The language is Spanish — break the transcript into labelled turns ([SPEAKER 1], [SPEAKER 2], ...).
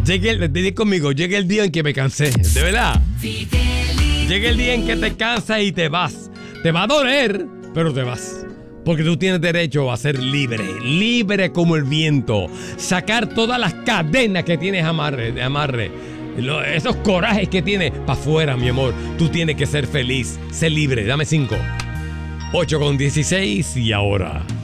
[SPEAKER 1] Dile conmigo, llega el día en que me cansé, de verdad. Llega el día en que te cansas y te vas. Te va a doler, pero te vas. Porque tú tienes derecho a ser libre, libre como el viento. Sacar todas las cadenas que tienes de amarre. Esos corajes que tienes para afuera, mi amor. Tú tienes que ser feliz, ser libre. Dame 5. 8:16 y ahora.